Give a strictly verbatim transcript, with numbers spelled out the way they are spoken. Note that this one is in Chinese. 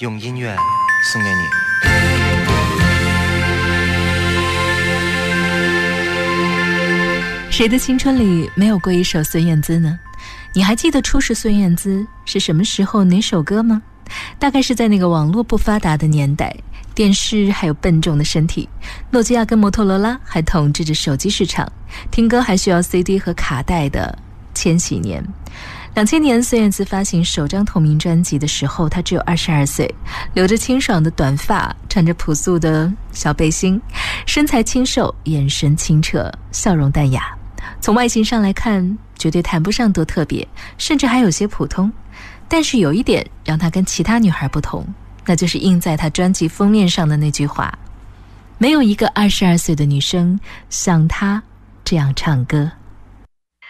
用音乐送给你。 谁的青春里没有过一首孙燕姿呢？你还记得初识孙燕姿是什么时候哪首歌吗？大概是在那个网络不发达的年代，电视还有笨重的身体，诺基亚跟摩托罗拉还统治着手机市场，听歌还需要 C D 和卡带的千禧年。两千年孙燕姿发行首张同名专辑的时候，她只有二十二岁，留着清爽的短发，穿着朴素的小背心，身材清瘦，眼神清澈，笑容淡雅。从外形上来看，绝对谈不上多特别，甚至还有些普通。但是有一点让她跟其他女孩不同，那就是印在她专辑封面上的那句话：没有一个二十二岁的女生像她这样唱歌。